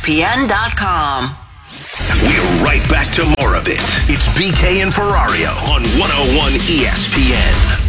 ESPN.com. We're right back to more of it. It's BK and Ferrario on 101 ESPN.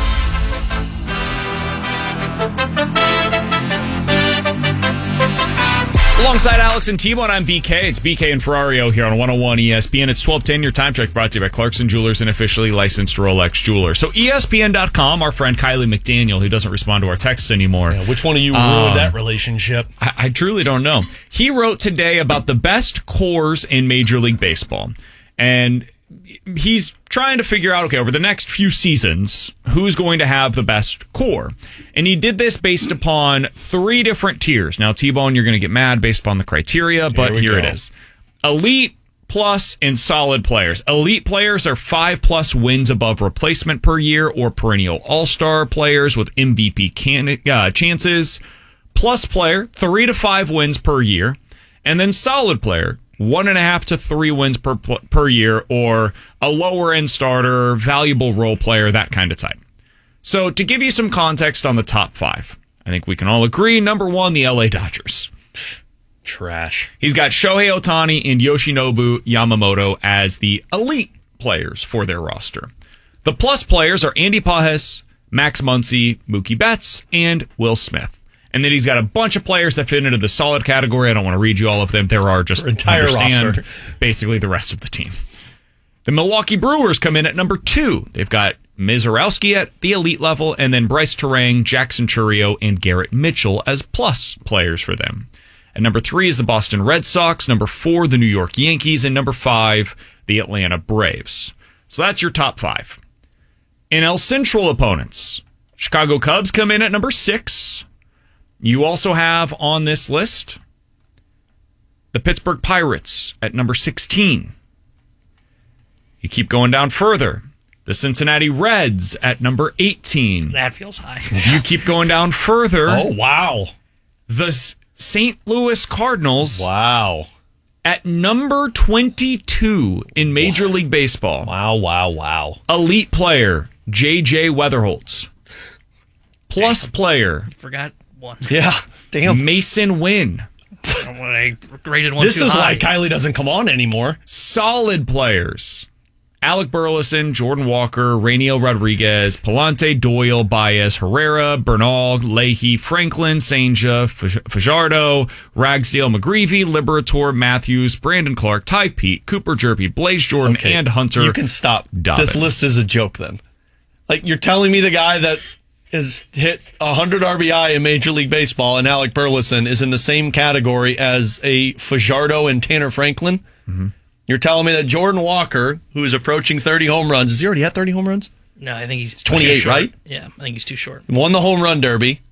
Alongside Alex and T-Bone, I'm BK. It's BK and Ferrario here on 101 ESPN. It's 12:10. Your time check brought to you by Clarkson Jewelers, an officially licensed Rolex jeweler. So ESPN.com, our friend Kylie McDaniel, who doesn't respond to our texts anymore. Yeah, which one of you ruined that relationship? I truly don't know. He wrote today about the best cores in Major League Baseball. And he's trying to figure out, okay, over the next few seasons, who's going to have the best core. And he did this based upon 3 different tiers. Now, T-Bone, you're going to get mad based upon the criteria, but here it is. Elite, plus, and solid players. Elite players are 5+ wins above replacement per year or perennial all-star players with MVP chances. Plus player, 3 to 5 wins per year. And then solid player, 1.5 to 3 wins per year, or a lower end starter, valuable role player, that kind of type. So to give you some context on the top 5, I think we can all agree. Number 1, the LA Dodgers. Trash. He's got Shohei Ohtani and Yoshinobu Yamamoto as the elite players for their roster. The plus players are Andy Pages, Max Muncy, Mookie Betts, and Will Smith. And then he's got a bunch of players that fit into the solid category. I don't want to read you all of them. There are just entire roster. Basically the rest of the team. The Milwaukee Brewers come in at number 2. They've got Mizorowski at the elite level, and then Bryce Terang, Jackson Chourio, and Garrett Mitchell as plus players for them. At number 3 is the Boston Red Sox. Number 4, the New York Yankees. And number 5, the Atlanta Braves. So that's your top 5. NL Central opponents. Chicago Cubs come in at number 6. You also have on this list the Pittsburgh Pirates at number 16. You keep going down further. The Cincinnati Reds at number 18. That feels high. You keep going down further. Oh, wow. The St. Louis Cardinals. Wow. At number 22 in Major League Baseball. Wow. Elite player, J.J. Weatherholtz. Plus player. You forgot one. Yeah, damn. Mason Wynn. I graded one This too is high. why Kylie doesn't come on anymore. Solid players. Alec Burleson, Jordan Walker, Rainiel Rodriguez, Palante, Doyle, Baez, Herrera, Bernal, Leahy, Franklin, Senja, Fajardo, Ragsdale, McGreevy, Liberator, Matthews, Brandon Clark, Ty Pete, Cooper Jerpy, Blaze Jordan, and Hunter. You can stop. Dobbins. This list is a joke then. Like, you're telling me the guy that has hit 100 RBI in Major League Baseball and Alec Burleson is in the same category as a Fajardo and Tanner Franklin? Mm-hmm. You're telling me that Jordan Walker, who is approaching 30 home runs, has he already had 30 home runs? No, I think he's 28, right? Yeah, I think he's too short. Won the home run derby,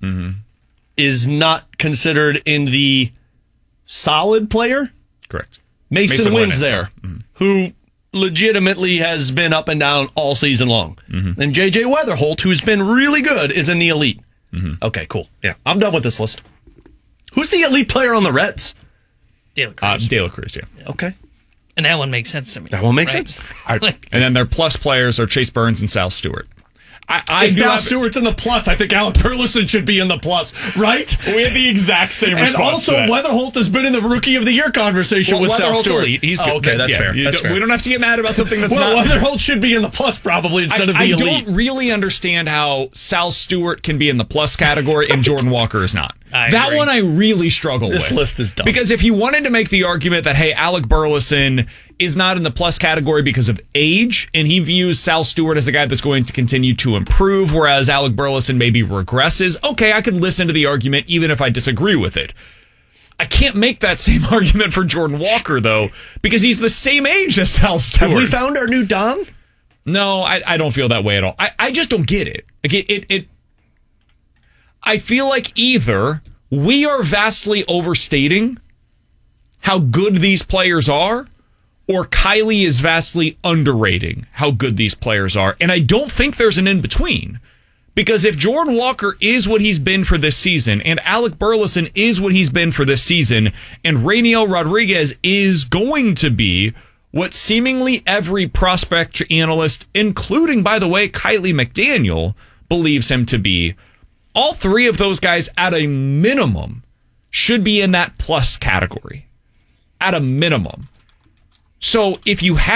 is not considered in the solid player? Correct. Mason Wynn's there, who legitimately has been up and down all season long. And J.J. Weatherholt, who's been really good, is in the elite. Okay, cool. Yeah, I'm done with this list. Who's the elite player on the Reds? De La Cruz. De La Cruz, yeah. Okay. And that one makes sense to me. That one makes right? sense. And then their plus players are Chase Burns and Sal Stewart. If Sal Stewart's in the plus, I think Alec Burleson should be in the plus, right? We had the exact same response. And also, Weatherholt has been in the Rookie of the Year conversation with Sal Stewart. Elite. He's good. Okay, that's fair. That's fair. We don't have to get mad about something that's well, not. Weatherholt should be in the plus probably instead of the elite. I don't really understand how Sal Stewart can be in the plus category and Jordan Walker is not. That agree. one I really struggle with. This list is dumb. Because if you wanted to make the argument that, hey, Alec Burleson is not in the plus category because of age, and he views Sal Stewart as a guy that's going to continue to improve, whereas Alec Burleson maybe regresses, okay, I could listen to the argument even if I disagree with it. I can't make that same argument for Jordan Walker, though, because he's the same age as Sal Stewart. Have we found our new Don? No, I don't feel that way at all. I just don't get it. Like I feel like either we are vastly overstating how good these players are, or Kylie is vastly underrating how good these players are. And I don't think there's an in-between. Because if Jordan Walker is what he's been for this season, and Alec Burleson is what he's been for this season, and Rainiel Rodriguez is going to be what seemingly every prospect analyst, including, by the way, Kylie McDaniel, believes him to be, all 3 of those guys at a minimum should be in that plus category. at a minimum. So if you have